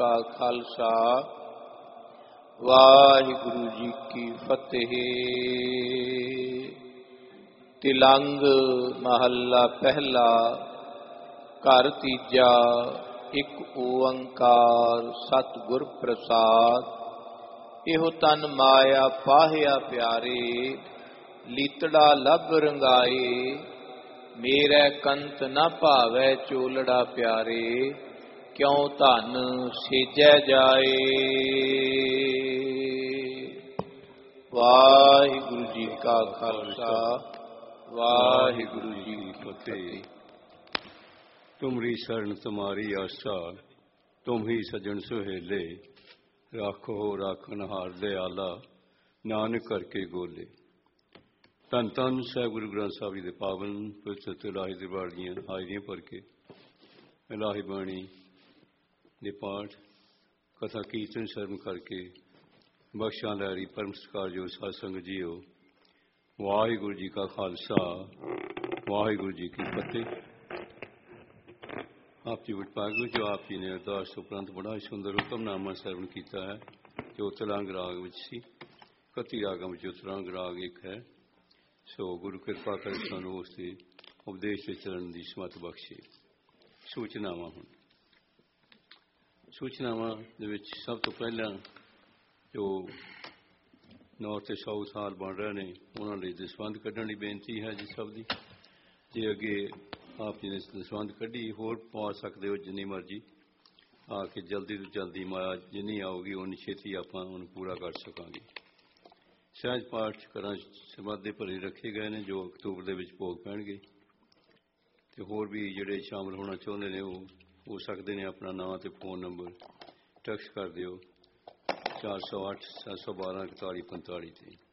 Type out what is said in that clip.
का खालसा वाहिगुरु जी की फतेह। तिलंग महला पहला। घर तीजा। एक ओंकार सतगुर प्रसाद। एहो तन माया पाहिया प्यारे, लीतड़ा लब रंगाए। मेरे कंत न भावै चोलड़ा प्यारे, क्यों धन सेजै जाए। वाहिगुरु जी का खालसा वाहिगुरु जी की फतेह। तुमरी शरण तुम्हारी आशा, तुम ही सजन सुहेले। राखो राखनहार दयाला, नानक करके गोले। धन धन साहिब गुरु ग्रंथ साहिब जी के पावन पवित्र इलाही दरबार दियां हाजरियां भर के इलाही बाणी के पाठ कथा कीर्तन शरण करके बख्शा लहरी परम सत्कार जो साध संगत जीओ। वाहिगुरु जी का खालसा वाहिगुरु जी की फतेह। आप जी वटभागे जो आप जी ने अरदास उपरंत बड़ा ही सुंदर हुक्मनामा श्रवण किया है जो तिलंग राग विच सी। कति रागां विच तिलंग राग एक है। सो गुरु कृपा कर सानू उसके उपदेश से चलन की समत बख्शे। सूचनावां हुण सूचनावां दे विच सब तो पहला जो नॉर्थ ते साउथ हाल बन रहे ने उन्हां लई दसवंध कढण लई बेनती है जी सब दी। जे अगे आप जी ने दसवंध कढ़ी होर पा सकते हो जिन्नी मर्जी आके जल्दी तो जल्दी माया जिन्नी आओगी उन्नी छेती आप पूरा कर सकांगे। सहज पाठ घर समाधे भरे रखे गए हैं जो अक्तूबर के भोग पैणगे तो होर भी जिहड़े शामिल होना चाहते हैं वो हो सकते हैं। अपना नाम तो फोन नंबर टैक्स कर दिओ 408 712 4145 ते।